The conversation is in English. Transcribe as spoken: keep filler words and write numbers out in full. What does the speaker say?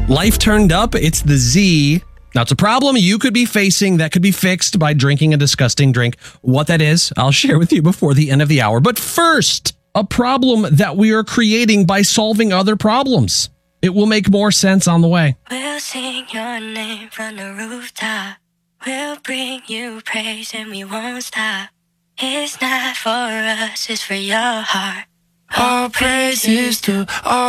Life turned up, it's the Z. Now, it's a problem you could be facing that could be fixed by drinking a disgusting drink. What that is, I'll share with you before the end of the hour. But first, a problem that we are creating by solving other problems. It will make more sense on the way. We'll sing your name from the rooftop. We'll bring you praise and we won't stop. It's not for us, it's for your heart. All praises to all